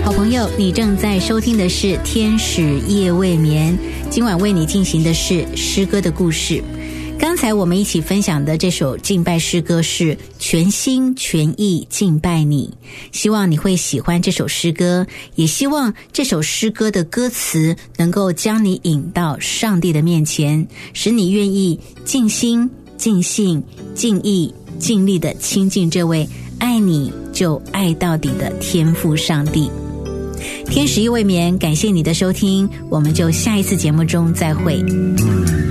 好朋友，你正在收听的是天使夜未眠，今晚为你进行的是诗歌的故事。刚才我们一起分享的这首敬拜诗歌是全心全意敬拜你，希望你会喜欢这首诗歌，也希望这首诗歌的歌词能够将你引到上帝的面前，使你愿意尽心尽性尽意尽力的亲近这位爱你就爱到底的天父上帝。天使夜未眠，感谢你的收听，我们就下一次节目中再会。